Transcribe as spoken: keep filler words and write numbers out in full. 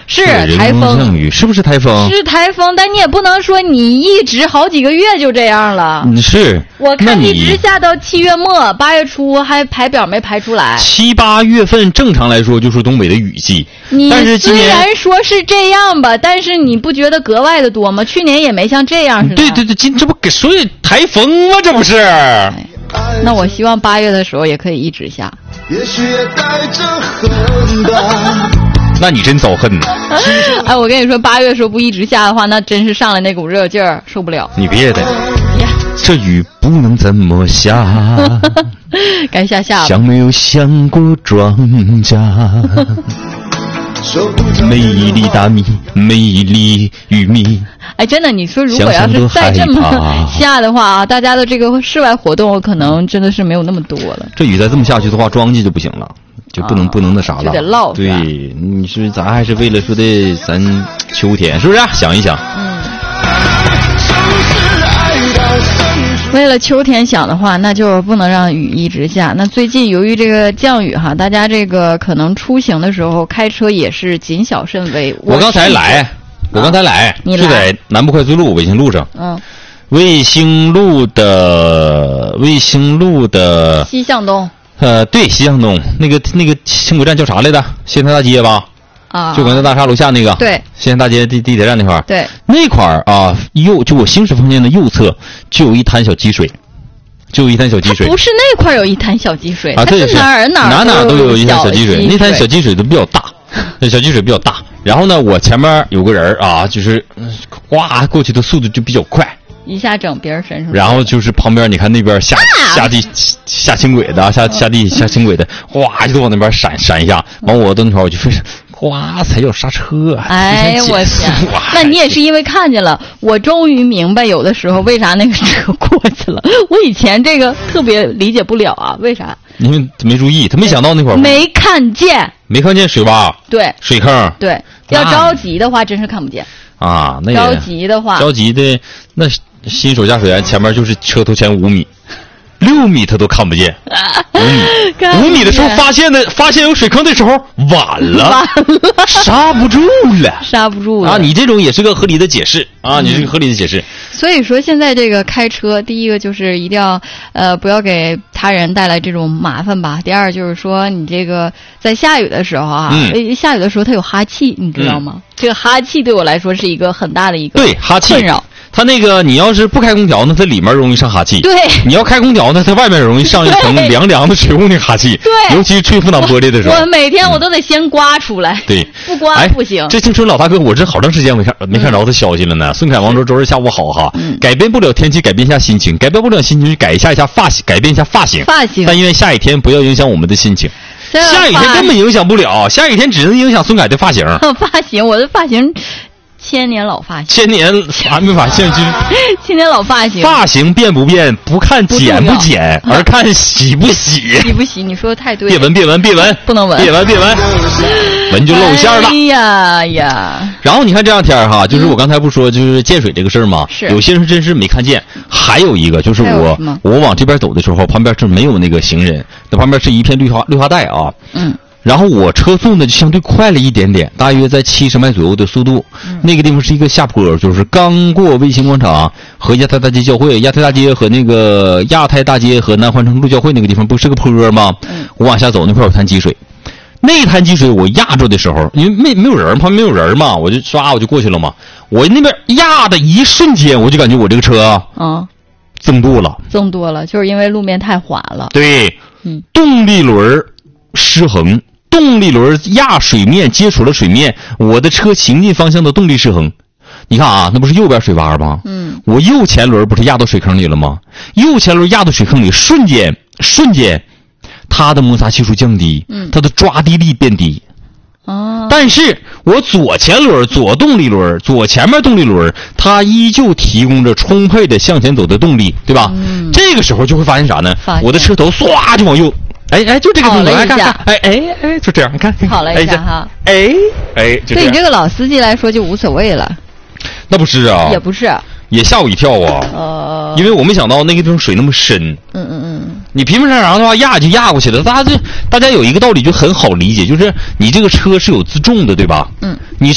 是台风降雨，是不是台风？ 是台风，但你也不能说你一直好几个月就这样了。 嗯，是。 我看一直下到七月末八月初还排表没排出来。 七八月份正常来说就是东北的雨季， 你但是今年虽然说是这样吧，但是你不觉得格外的多吗？去年也没像这样似的。 对对对，今这不给所以台风吗？这不是。 哎，那我希望八月的时候也可以一直下。 也许也带着恨吧。 那你真遭恨呢！ 哎，我跟你说，八月时候不一直下的话，那真是上来那股热劲儿，受不了。 你别的，这雨不能这么下， 该下下吧。 像没有想过庄稼，美丽大米，美丽玉米。 哎，真的，你说如果要是再这么下的话啊，大家的这个室外活动可能真的是没有那么多了。 这雨再这么下去的话，庄稼就不行了。就不能、啊、不能那啥了， 就得涝。 对，你说咱还是为了说的咱秋天，是不是、啊？想一想。 嗯。为了秋天想的话，那就不能让雨一直下。那最近由于这个降雨哈，大家这个可能出行的时候开车也是谨小慎微。 我刚才来，我刚才来， 你就在南部快速路卫星路上。 嗯。 卫星路的卫星路的西向东。 呃，对，西向东那个那个轻轨站叫啥来着？西安大街吧？ 啊， 就广州大厦楼下那个。 对， 西安大街地地铁站那块儿。 对， 那块儿啊，右就我行驶方向的右侧就有一滩小积水，就有一滩小积水。 不是那块有一滩小积水， 啊，对， 是哪儿哪儿哪哪都有一滩小积水，那滩小积水都比较大，那小积水比较大。然后呢，我前面有个人啊，就是哗过去的速度就比较快。 一下整别人身上， 然后就是旁边，你看那边下、啊、下地下轻轨的，下下地下轻轨的，哗就往那边闪闪一下，完我到那块我就非常哗踩脚刹车。 哎，我天！那你也是因为看见了，我终于明白有的时候为啥那个车过去了。我以前这个特别理解不了啊，为啥？ 因为没注意，他没想到那块没看见， 没看见水洼， 对， 水坑， 对，要着急的话真是看不见啊。那着急的话， 着急的那。新手驾驶员前面就是车头前五米，六米他都看不见，五米五米的时候发现的发现有水坑的时候晚了， 晚了， 刹不住了， 刹不住了啊！你这种也是个合理的解释啊，你是个合理的解释。 所以说现在这个开车，第一个就是一定要呃不要给他人带来这种麻烦吧。第二就是说你这个在下雨的时候啊，嗯、下雨的时候它有哈气，你知道吗？嗯、这个哈气对我来说是一个很大的一个对哈气困扰。 它那个，你要是不开空调呢，它里面容易上哈气； 对， 你要开空调呢，它外面容易上一层凉凉的水雾那哈气。 对， 尤其是吹风挡玻璃的时候， 我每天我都得先刮出来。 对， 不刮不行。 哎、这听说老大哥，我这好长时间没看没看着他消息了呢。嗯、孙凯、王周周日下午好哈、嗯，改变不了天气，改变一下心情；改变不了心情，改一下一下发型，改变一下发型。 发型。 但因为下雨天不要影响我们的心情。下雨天根本影响不了，下雨天只能影响孙凯的发型。 发型，我的发型。千年老发型， 千年啥没发现就是千年老发型。 发型变不变，不看剪不剪，而看洗不洗。 洗不洗？你说的太对了。 别闻，别闻，别闻， 不能闻， 别闻，别闻，闻就露馅了。 哎呀呀！ 然后你看这两天哈，就是我刚才不说就是见水这个事儿吗？ 是。 有些人真是没看见，还有一个就是我我往这边走的时候，旁边是没有那个行人，那旁边是一片绿化绿化带啊。 嗯。 然后我车速呢就相对快了一点点，大约在七十迈左右的速度。嗯、那个地方是一个下坡，就是刚过卫星广场和亚太大街交汇，亚太大街和那个亚太大街和南环城路交汇那个地方不是个坡吗？ 嗯、 我往下走那块有滩积水，那滩积水我压着的时候，因为没没有人，旁边没有人嘛，我就唰我就过去了嘛。我那边压的一瞬间，我就感觉我这个车啊， 嗯， 增多了， 增多了，就是因为路面太滑了。 对， 嗯， 动力轮失衡。动力轮压水面接触了水面，我的车行进方向的动力失衡。你看啊，那不是右边水洼吗？ 嗯， 我右前轮不是压到水坑里了吗？右前轮压到水坑里，瞬间瞬间，它的摩擦系数降低， 嗯， 它的抓地力变低。 哦， 但是我左前轮、左动力轮、左前面动力轮，它依旧提供着充沛的向前走的动力，对吧？ 嗯， 这个时候就会发现啥呢？我的车头唰就往右。哎哎，就这个动作， 看看， 哎哎哎，就这样，你看， 跑了一下哈， 哎哎， 对你这个老司机来说就无所谓了。 那不是啊， 也不是， 也吓我一跳啊。 呃， 因为我没想到那个地方水那么深。 嗯嗯嗯。 你平平常常的话压就压过去了，大家这大家有一个道理就很好理解，就是你这个车是有自重的，对吧？ 嗯。 你